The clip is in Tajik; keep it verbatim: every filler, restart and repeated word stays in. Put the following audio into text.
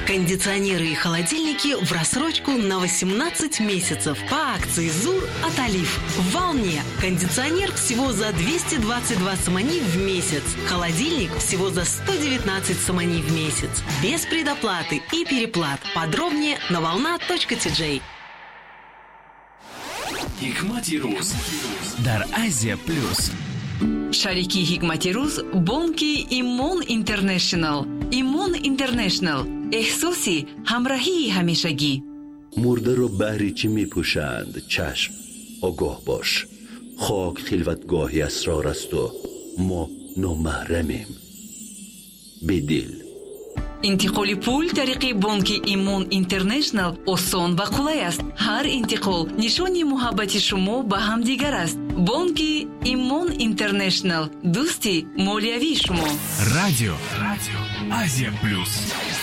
Кондиционеры и холодильники в рассрочку на восемнадцать месяцев по акции ЗУР от Олив. В волне. Кондиционер всего за двести двадцать два сомани в месяц. Холодильник всего за сто девятнадцать сомани в месяц. Без предоплаты и переплат. Подробнее на волна точка ти джей. Hikmati Ruz дар Азия плюс. Шарики Hikmati Ruz бонки Имон Интернешнл. Имон Интернешнл. احساسی همراهی همیشگی. مرده رو بهری چی می پوشند؟ چشم، آگاه باش. خاک خلوتگاهی اسرار است و ما نامحرمیم. بدل انتقال پول طریق بانک ایمون اینترنشنال آسان و قولای است. هر انتقال نشانی محبت شما به هم دیگر است. بانک ایمون اینترنشنال دوستی مالیوی شما. Радио. Радио. Азия плюс.